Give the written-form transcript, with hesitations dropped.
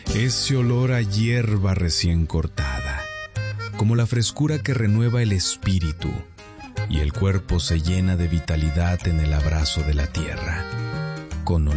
Ese olor a hierba recién cortada, como la frescura que renueva el espíritu, y el cuerpo se llena de vitalidad en el abrazo de la tierra, con